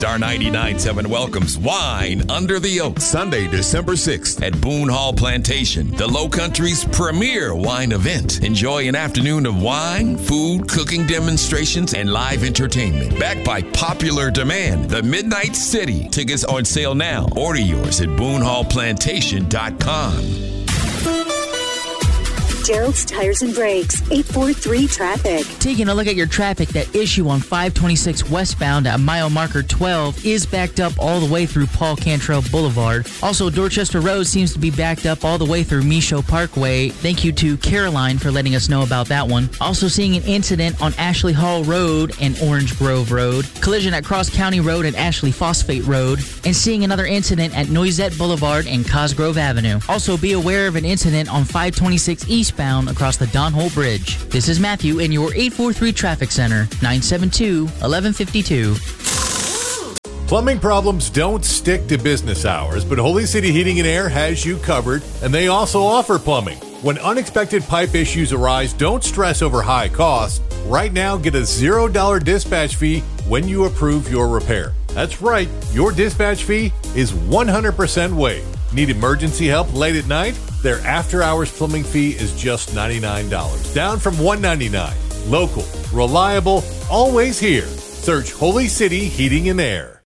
Star 99.7 welcomes Wine Under the Oak, Sunday, December 6th at Boone Hall Plantation, the Low Country's premier wine event. Enjoy an afternoon of wine, food, cooking demonstrations, and live entertainment. Backed by popular demand, the Midnight City. Tickets on sale now. Order yours at BooneHallPlantation.com. Gerald's Tires and Brakes, 843 traffic. Taking a look at your traffic, that issue on 526 westbound at mile marker 12 is backed up all the way through Paul Cantrell Boulevard. Also, Dorchester Road seems to be backed up all the way through Michaud Parkway. Thank you to Caroline for letting us know about that one. Also seeing an incident on Ashley Hall Road and Orange Grove Road. Collision at Cross County Road and Ashley Phosphate Road. And seeing another incident at Noisette Boulevard and Cosgrove Avenue. Also be aware of an incident on 526 eastbound across the Don Holt Bridge. This is Matthew in your 843 Traffic Center, 972-1152. Plumbing problems don't stick to business hours, but Holy City Heating and Air has you covered, and they also offer plumbing. When unexpected pipe issues arise, don't stress over high costs. Right now, get a $0 dispatch fee when you approve your repair. That's right, your dispatch fee is 100% waived. Need emergency help late at night? Their after-hours plumbing fee is just $99, down from $199. Local, reliable, always here. Search Holy City Heating and Air.